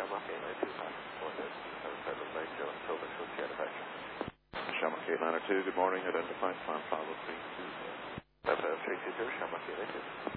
Shamrock 892 for this. Federal Lake, Joe and Silver, Switch Action. Shamrock 892, good morning. Identify, San Pablo 32. 320, Shamrock 892.